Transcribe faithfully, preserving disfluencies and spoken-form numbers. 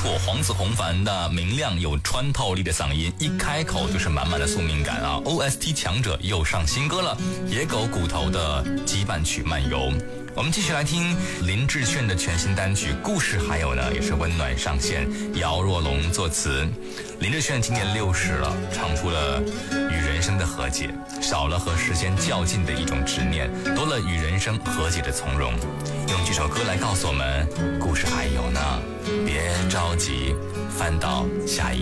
错，黄子弘凡的明亮有穿透力的嗓音，一开口就是满满的宿命感啊 ！O S T 强者又上新歌了，野狗骨头的羁绊曲漫游。我们继续来听林志炫的全新单曲《故事》，还有呢也是温暖上线，姚若龙作词。林志炫今年六十了，唱出了与人生的和解，少了和时间较劲的一种执念，多了与人生和解的从容。用这首歌来告诉我们，故事还有呢，别着急，翻到下一页。